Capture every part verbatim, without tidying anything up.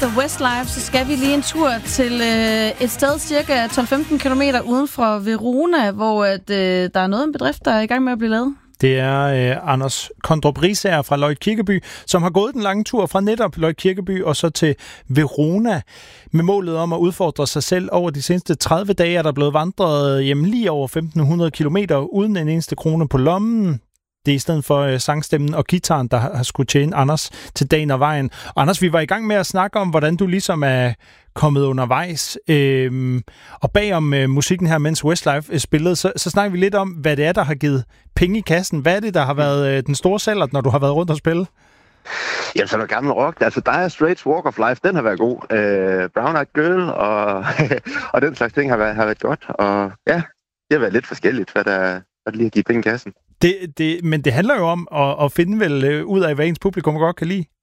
efter Westlife, så skal vi lige en tur til øh, et sted cirka tolv til femten kilometer uden for Verona, hvor at, øh, der er noget af en bedrift, der er i gang med at blive lavet. Det er øh, Anders Kondrup Riisager fra Løg Kirkeby, som har gået den lange tur fra netop Løg Kirkeby og så til Verona med målet om at udfordre sig selv. Over de seneste tredive dage er der blevet vandret hjem lige over femten hundrede kilometer uden en eneste krone på lommen. Det er i stedet for øh, sangstemmen og gitaren, der har, har skulle tjene Anders til dagen og vejen. Og Anders, vi var i gang med at snakke om, hvordan du ligesom er kommet undervejs. Øhm, og bagom øh, musikken her, mens Westlife øh, spillede, så, så snakker vi lidt om, hvad det er, der har givet penge i kassen. Hvad er det, der har været øh, den store sælger, når du har været rundt og spille? Jamen, så er der gammel rock. Altså, Dire Straits Walk of Life, den har været god. Øh, Brown Eyed Girl og, og den slags ting har været, har været godt. Og ja, det har været lidt forskelligt, hvad der, hvad der lige har givet penge i kassen. Det, det, men det handler jo om at, at finde vel øh, ud af, hvad ens publikum godt kan lide.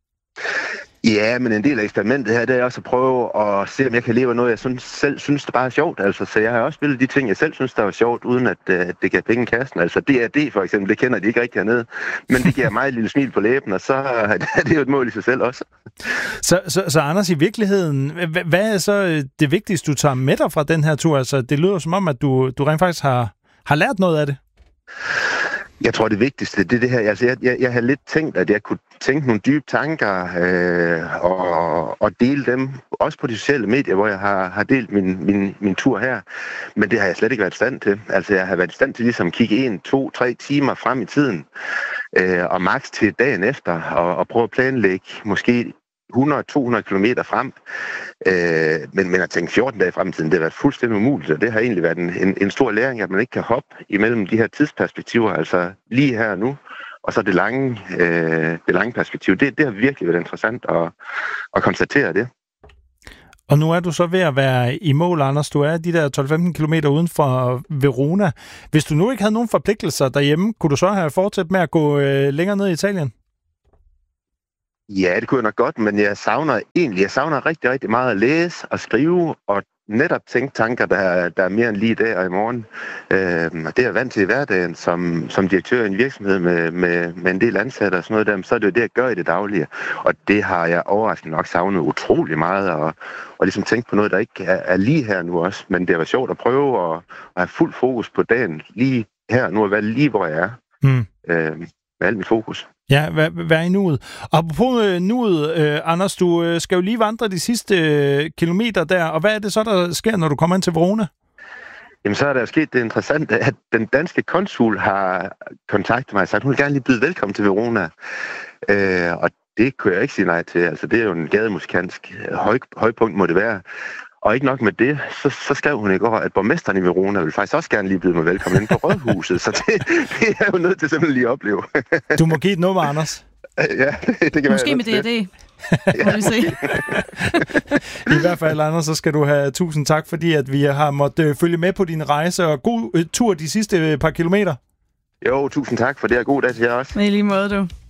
Ja, men en del af eksperimentet her, det er også at prøve at se, om jeg kan leve af noget, jeg synes, selv synes, det bare er sjovt. Altså, så jeg har også spillet de ting, jeg selv synes, der var sjovt, uden at, at det gav penge i kassen. Altså D R D for eksempel, det kender de ikke rigtig hernede. Men det giver mig et lille smil på læben, og så er det jo et mål i sig selv også. Så, så, så Anders, i virkeligheden, hvad, hvad er så det vigtigste, du tager med dig fra den her tur? Altså, det lyder som om, at du, du rent faktisk har, har lært noget af det. Jeg tror, det vigtigste, det er det her. Altså, jeg, jeg, jeg har lidt tænkt, at jeg kunne tænke nogle dybe tanker øh, og, og dele dem, også på de sociale medier, hvor jeg har, har delt min, min, min tur her. Men det har jeg slet ikke været i stand til. Altså, jeg har været i stand til ligesom at kigge en, to, tre timer frem i tiden, øh, og maks til dagen efter, og, og prøve at planlægge måske hundrede til to hundrede kilometer frem. Øh, men, men at tænke fjorten dage frem i tiden, det har været fuldstændig umuligt, og det har egentlig været en, en, en stor læring, at man ikke kan hoppe imellem de her tidsperspektiver, altså lige her og nu, og så det lange, øh, det lange perspektiv. Det, det har virkelig været interessant at, at konstatere det. Og nu er du så ved at være i mål, Anders. Du er de der tolv til femten kilometer uden for Verona. Hvis du nu ikke havde nogen forpligtelser derhjemme, kunne du så have fortsat med at gå øh, længere ned i Italien? Ja, det kunne jeg nok godt, men jeg savner egentlig, jeg savner rigtig, rigtig meget at læse og skrive og netop tænke tanker, der, der er mere end lige i dag og i morgen. Øh, og det er jeg vant til i hverdagen som, som direktør i en virksomhed med, med, med en del ansatte og sådan noget der, så er det jo det, jeg gør i det daglige. Og det har jeg overraskende nok savnet utrolig meget, og, og ligesom tænke på noget, der ikke er, er lige her nu også. Men det har været sjovt at prøve at, at have fuld fokus på dagen lige her nu, og være lige hvor jeg er. Mm. Øh, med alt mit fokus. Ja, vær, vær i nuet. Og apropos øh, nuet, øh, Anders, du øh, skal jo lige vandre de sidste øh, kilometer der, og hvad er det så, der sker, når du kommer ind til Verona? Jamen, så er der jo sket det interessante, at den danske konsul har kontaktet mig og sagt, hun vil gerne lige byde velkommen til Verona. Øh, og det kunne jeg ikke sige nej til. Altså, det er jo en gademusikansk høj, højpunkt, må det være. Og ikke nok med det, så, så skrev hun i går, at borgmesteren i Verona vil faktisk også gerne lige byde mig velkommen ind på Rådhuset. Så det, det er jo nødt til simpelthen lige at opleve. Du må give et nummer, Anders. Ja, det, det kan Måske være med D R D. Må vi se. I hvert fald, Anders, så skal du have tusind tak, fordi at vi har måttet følge med på din rejse, og god tur de sidste par kilometer. Jo, tusind tak for det, og god dag til jer også. I lige måde, du.